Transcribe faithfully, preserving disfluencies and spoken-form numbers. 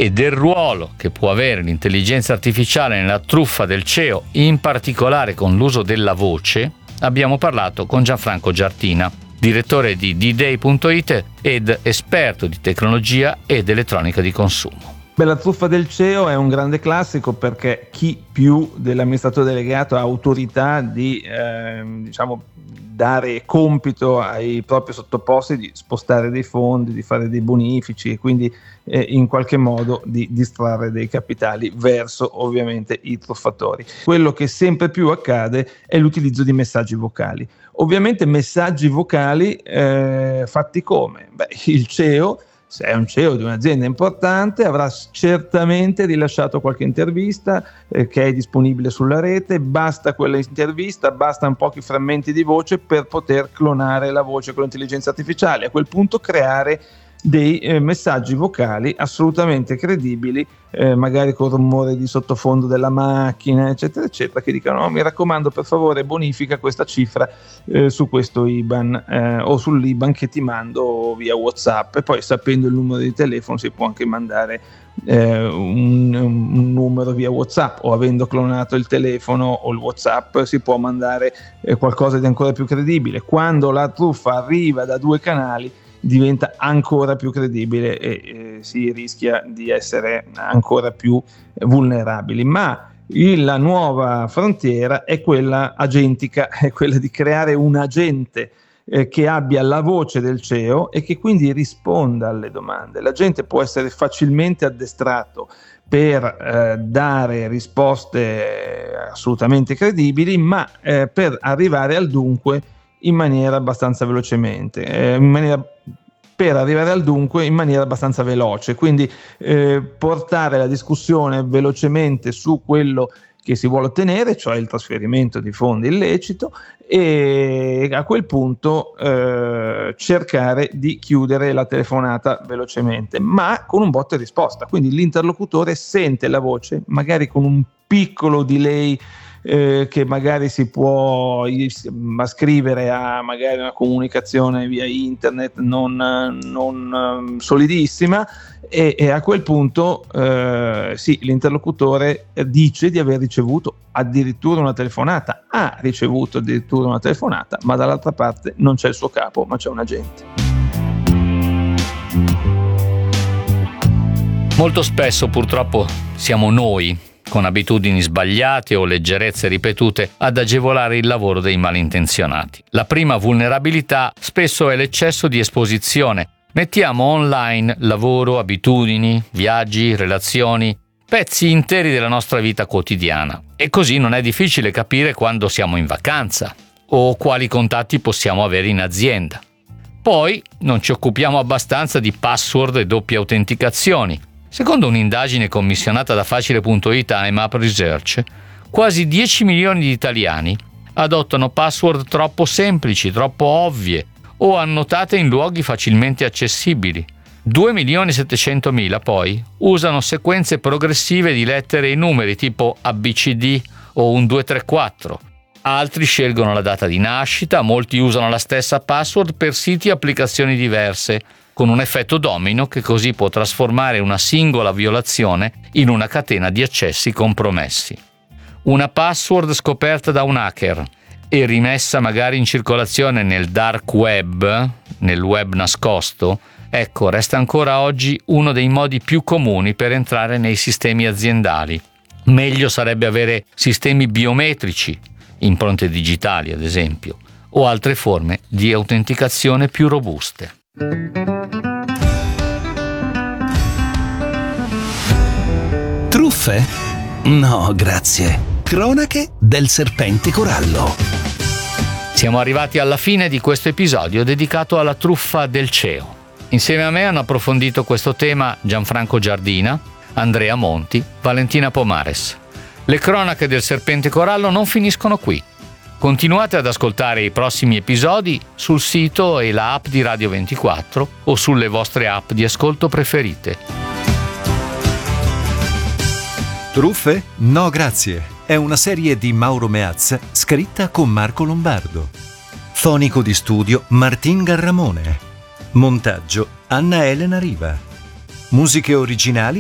e del ruolo che può avere l'intelligenza artificiale nella truffa del C E O, in particolare con l'uso della voce, abbiamo parlato con Gianfranco Giardina, direttore di D Day punto it ed esperto di tecnologia ed elettronica di consumo. Beh, la truffa del C E O è un grande classico perché chi più dell'amministratore delegato ha autorità di eh, diciamo dare compito ai propri sottoposti di spostare dei fondi, di fare dei bonifici e quindi eh, in qualche modo di distrarre dei capitali verso ovviamente i truffatori. Quello che sempre più accade è l'utilizzo di messaggi vocali. Ovviamente messaggi vocali eh, fatti come? Beh, il C E O, se è un C E O di un'azienda importante, avrà certamente rilasciato qualche intervista eh, che è disponibile sulla rete. Basta quella intervista, bastano pochi frammenti di voce per poter clonare la voce con l'intelligenza artificiale. A quel punto creare dei eh, messaggi vocali assolutamente credibili, eh, magari con rumore di sottofondo della macchina, eccetera, eccetera, che dicano: oh, mi raccomando, per favore, bonifica questa cifra eh, su questo I B A N eh, o sull'I B A N che ti mando via WhatsApp. E poi, sapendo il numero di telefono, si può anche mandare eh, un, un numero via WhatsApp, o avendo clonato il telefono o il WhatsApp si può mandare eh, qualcosa di ancora più credibile. Quando la truffa arriva da due canali, diventa ancora più credibile e eh, si rischia di essere ancora più vulnerabili. Ma il, la nuova frontiera è quella agentica, è quella di creare un agente eh, che abbia la voce del C E O e che quindi risponda alle domande. L'agente può essere facilmente addestrato per eh, dare risposte assolutamente credibili, ma eh, per arrivare al dunque in maniera abbastanza velocemente, eh, in maniera, per arrivare al dunque in maniera abbastanza veloce, quindi eh, portare la discussione velocemente su quello che si vuole ottenere, cioè il trasferimento di fondi illecito, e a quel punto eh, cercare di chiudere la telefonata velocemente, ma con un botta e risposta. Quindi l'interlocutore sente la voce, magari con un piccolo delay Eh, che magari si può ascrivere a magari una comunicazione via internet non, non um, solidissima, e, e a quel punto eh, sì, l'interlocutore dice di aver ricevuto addirittura una telefonata, ha ricevuto addirittura una telefonata, ma dall'altra parte non c'è il suo capo, ma c'è un agente. Molto spesso purtroppo siamo noi, con abitudini sbagliate o leggerezze ripetute, ad agevolare il lavoro dei malintenzionati. La prima vulnerabilità spesso è l'eccesso di esposizione. Mettiamo online lavoro, abitudini, viaggi, relazioni, pezzi interi della nostra vita quotidiana. E così non è difficile capire quando siamo in vacanza o quali contatti possiamo avere in azienda. Poi non ci occupiamo abbastanza di password e doppie autenticazioni. Secondo un'indagine commissionata da Facile punto it a IMAP Research, quasi dieci milioni di italiani adottano password troppo semplici, troppo ovvie o annotate in luoghi facilmente accessibili. due milioni settecentomila poi usano sequenze progressive di lettere e numeri tipo A B C D o un due tre quattro. Altri scelgono la data di nascita, molti usano la stessa password per siti e applicazioni diverse, con un effetto domino che così può trasformare una singola violazione in una catena di accessi compromessi. Una password scoperta da un hacker e rimessa magari in circolazione nel dark web, nel web nascosto, ecco, resta ancora oggi uno dei modi più comuni per entrare nei sistemi aziendali. Meglio sarebbe avere sistemi biometrici, impronte digitali ad esempio, o altre forme di autenticazione più robuste. Truffe? No, grazie. Cronache del serpente corallo. Siamo arrivati alla fine di questo episodio dedicato alla truffa del C E O. Insieme a me hanno approfondito questo tema Gianfranco Giardina, Andrea Monti, Valentina Pomares. Le cronache del serpente corallo non finiscono qui. Continuate ad ascoltare i prossimi episodi sul sito e la app di Radio ventiquattro o sulle vostre app di ascolto preferite. Truffe? No, grazie. È una serie di Mauro Meazza scritta con Marco Lombardo. Fonico di studio Martin Garramone. Montaggio Anna Elena Riva. Musiche originali